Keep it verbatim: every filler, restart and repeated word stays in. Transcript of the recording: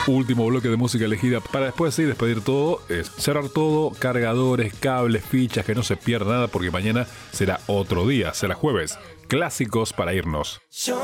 Último bloque de música elegida para después sí despedir todo. Es cerrar todo, cargadores, cables, fichas, que no se pierda nada porque mañana será otro día, será jueves. Clásicos para irnos.